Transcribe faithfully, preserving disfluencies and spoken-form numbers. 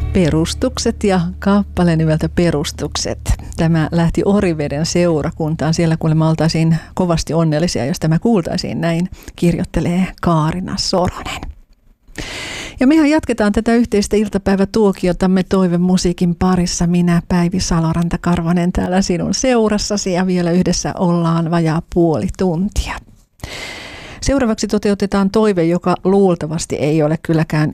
Perustukset ja kappale nimeltä Perustukset. Tämä lähti Oriveden seurakuntaan. Siellä kuulemma oltaisiin kovasti onnellisia, jos tämä kuultaisiin. Näin kirjoittelee Kaarina Soronen. Ja mehän jatketaan tätä yhteistä iltapäivätuokiotamme toivemusiikin parissa. Minä, Päivi Saloranta-Karvanen, täällä sinun seurassasi ja vielä yhdessä ollaan vajaa puoli tuntia. Seuraavaksi toteutetaan toive, joka luultavasti ei ole kylläkään